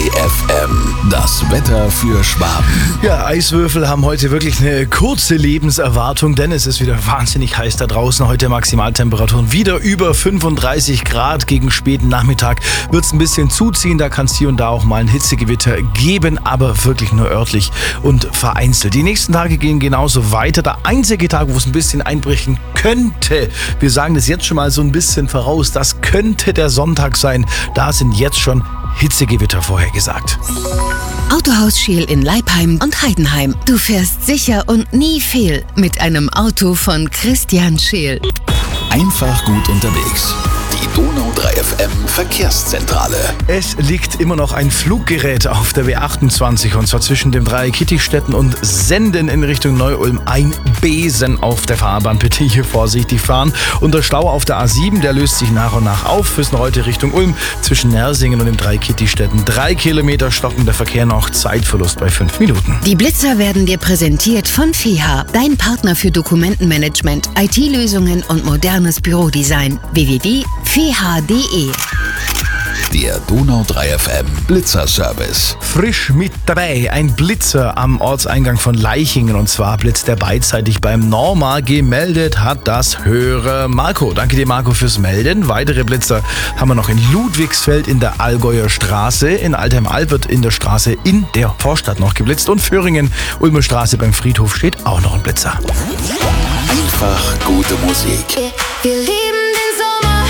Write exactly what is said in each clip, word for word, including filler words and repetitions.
F M, das Wetter für Schwaben. Ja, Eiswürfel haben heute wirklich eine kurze Lebenserwartung, denn es ist wieder wahnsinnig heiß da draußen. Heute Maximaltemperaturen wieder über fünfunddreißig Grad. Gegen späten Nachmittag wird es ein bisschen zuziehen. Da kann es hier und da auch mal ein Hitzegewitter geben, aber wirklich nur örtlich und vereinzelt. Die nächsten Tage gehen genauso weiter. Der einzige Tag, wo es ein bisschen einbrechen könnte, wir sagen das jetzt schon mal so ein bisschen voraus, das könnte der Sonntag sein. Da sind jetzt schon Hitzegewitter vorhergesagt. Autohaus Scheel in Leipheim und Heidenheim. Du fährst sicher und nie fehl mit einem Auto von Christian Scheel. Einfach gut unterwegs. Die Donau drei F M Verkehrszentrale. Es liegt immer noch ein Fluggerät auf der B achtundzwanzig und zwar zwischen dem Dreieck Kittichstetten und Senden in Richtung Neu-Ulm. Ein Besen auf der Fahrbahn. Bitte hier vorsichtig fahren. Und der Stau auf der A sieben, der löst sich nach und nach auf. Fürs heute Richtung Ulm zwischen Nersingen und dem Dreieck Kittichstetten. Drei Kilometer stockender Verkehr noch. Zeitverlust bei fünf Minuten. Die Blitzer werden dir präsentiert von F E H, dein Partner für Dokumentenmanagement, I T-Lösungen und modernes Bürodesign. w w w punkt f e h punkt d e. Der Donau drei F M Blitzerservice. Frisch mit dabei ein Blitzer am Ortseingang von Leichingen, und zwar blitzt er beidseitig beim Norma. Gemeldet hat das Hörer Marco. Danke dir, Marco, fürs Melden. Weitere Blitzer haben wir noch in Ludwigsfeld in der Allgäuer Straße. In Altheim-Alb wird in der Straße in der Vorstadt noch geblitzt. Und Föhringen, Ulmer Straße beim Friedhof steht auch noch ein Blitzer. Einfach gute Musik. Wir lieben den Sommer.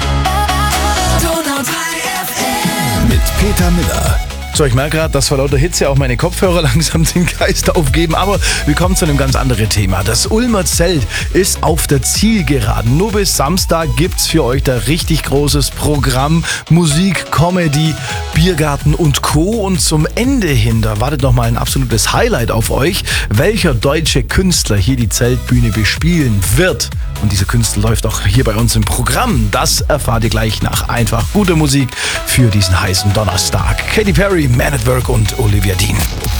Donau drei F M. Mit Peter Miller. So, ich merke gerade, dass vor lauter Hitze auch meine Kopfhörer langsam den Geist aufgeben, aber wir kommen zu einem ganz anderen Thema. Das Ulmer Zelt ist auf der Zielgeraden. Nur bis Samstag gibt's für euch da richtig großes Programm. Musik, Comedy, Biergarten und Co. Und zum Ende hin, da wartet noch mal ein absolutes Highlight auf euch. Welcher deutsche Künstler hier die Zeltbühne bespielen wird. Und dieser Künstler läuft auch hier bei uns im Programm. Das erfahrt ihr gleich nach einfach guter Musik für diesen heißen Donnerstag. Katy Perry, Man at Work und Olivia Dean.